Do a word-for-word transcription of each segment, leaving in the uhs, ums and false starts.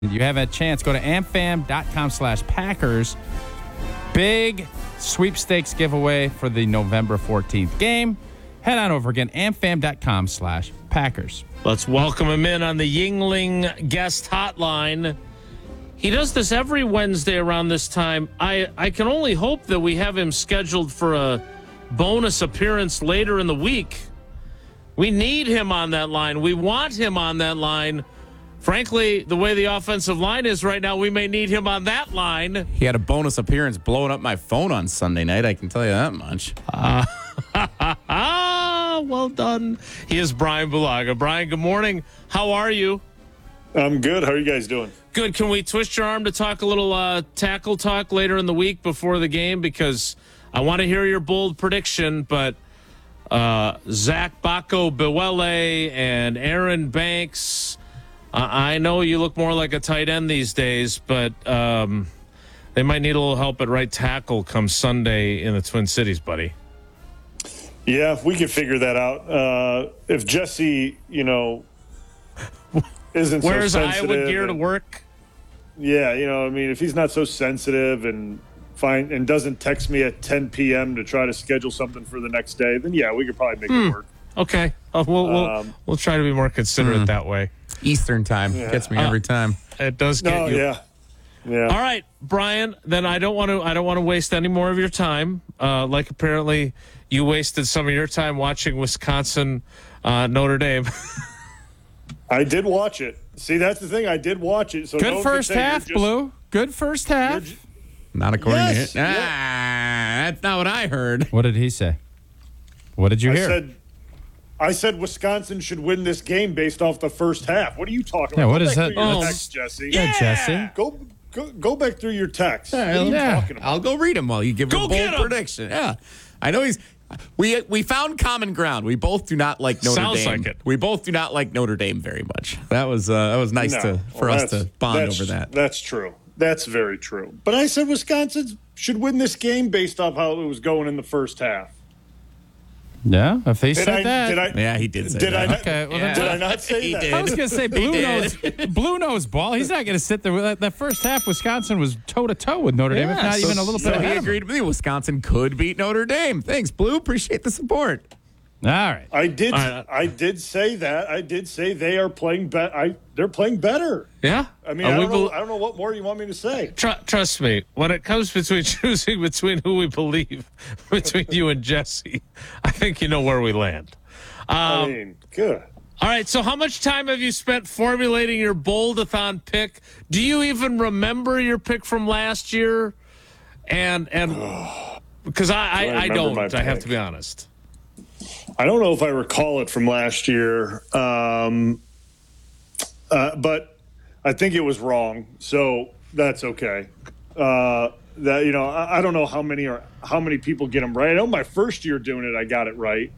You have a chance. Go to amfam.com slash Packers. Big sweepstakes giveaway for the November fourteenth game. Head on over again, amfam.com slash Packers. Let's welcome him in on the Yuengling guest hotline. He does this every Wednesday around this time. I, I can only hope that we have him scheduled for a bonus appearance later in the week. We need him on that line. We want him on that line. Frankly, the way the offensive line is right now, we may need him on that line. He had a bonus appearance blowing up my phone on Sunday night. I can tell you that much. Uh, well done. He is Brian Bulaga. Brian, good morning. How are you? I'm good. How are you guys doing? Good. Can we twist your arm to talk a little uh, tackle talk later in the week before the game? Because I want to hear your bold prediction, but uh, Zach Bako Bewele and Aaron Banks, uh, I know you look more like a tight end these days, but um, they might need a little help at right tackle come Sunday in the Twin Cities, buddy. Yeah, if we could figure that out. Uh, if Jesse, you know, isn't Where's so sensitive. Iowa gear and, to work? Yeah, you know, I mean, if he's not so sensitive and fine and doesn't text me at ten p.m. to try to schedule something for the next day, then yeah, we could probably make hmm. it work. Okay, uh, we'll we'll, Um, we'll try to be more considerate hmm. that way. Eastern time Yeah. gets me every time. It does get No, you. yeah, yeah. All right, Brian. Then I don't want to. I don't want to waste any more of your time. Uh, like apparently you wasted some of your time watching Wisconsin, uh, Notre Dame. I did watch it. See, that's the thing. I did watch it. So no Good one can first say you're half, just- Blue. Good first you're half. ju- Not according Yes, to him. yeah. Ah, that's not what I heard. What did he say? What did you I hear? said, I said Wisconsin should win this game based off the first half. What are you talking Yeah, about? what Go is back that? through your Oh. text, Jesse. Yeah, Jesse. Go, go go back through your text. What are you yeah. talking about? I'll go read him while you give Go a get bold 'em. prediction. Yeah, I know he's. We we found common ground. We both do not like Notre Sounds Dame. like it. We both do not like Notre Dame very much. That was uh, that was nice No. to for Well, us to that's- bond that's- over that. That's true. That's very true. But I said Wisconsin should win this game based off how it was going in the first half. Yeah, if he Did said I? that. Did I? Yeah, he did say Did I? that. Not, Okay, well, then Did I not say He that? did. I was going to say Blue did. knows Blue knows ball. He's not going to sit there. That, that first half, Wisconsin was toe to toe with Notre Dame, if Yeah, not so- even a little so bit he ahead of agreed with me. Wisconsin could beat Notre Dame. Thanks, Blue. Appreciate the support. them. All right. I did. All right. I did say that. I did say they are playing better. I they're playing better. Yeah. I mean, Uh, I, we don't know, bel- I don't know what more you want me to say. Tr- trust me, when it comes between choosing between who we believe, between you and Jesse, I think you know where we land. I Um, mean, good. all right, so how much time have you spent formulating your Boldathon pick? Do you even remember your pick from last year? And and because I, I I, I remember don't, my I have pick. to be honest. I don't know if I recall it from last year, um, uh, but I think it was wrong. So that's okay. Uh, that you know, I, I don't know how many are how many people get them right. I know my first year doing it, I got it right.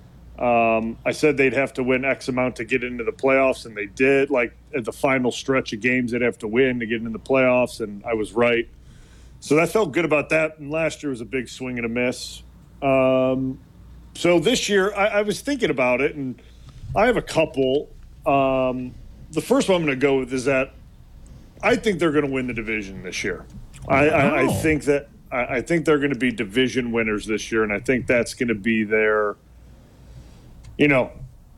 Um, I said they'd have to win X amount to get into the playoffs, and they did. Like at the final stretch of games, they'd have to win to get into the playoffs, and I was right. So that felt good about that. And last year was a big swing and a miss. Um, so this year, I, I was thinking about it, and I have a couple. Um, the first one I'm going to go with is that I think they're going to win the division this year. I, I, I think that I, I think they're going to be division winners this year, and I think that's going to be their, you know,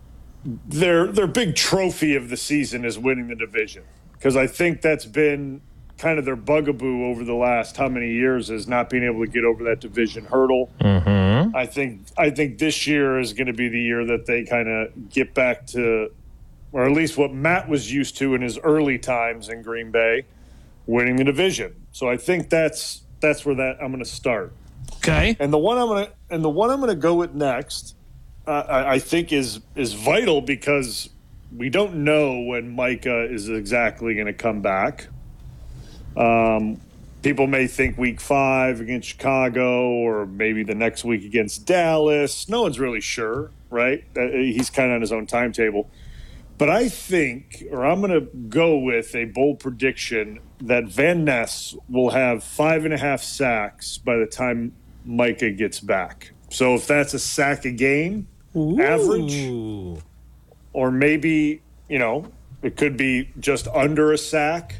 their their big trophy of the season is winning the division, because I think that's been kind of their bugaboo over the last how many years is not being able to get over that division hurdle. Mm-hmm. I think I think this year is going to be the year that they kind of get back to, or at least what Matt was used to in his early times in Green Bay, winning the division. So I think that's that's where that I'm going to start. Okay. And the one I'm going to and the one I'm going to go with next, uh, I, I think is is vital, because we don't know when Micah is exactly going to come back. Um, people may think week five against Chicago, or maybe the next week against Dallas. No one's really sure, right? Uh, he's kind of on his own timetable. But I think, or I'm going to go with a bold prediction, that Van Ness will have five and a half sacks by the time Micah gets back. So if that's a sack a game, average, or maybe, you know, it could be just under a sack.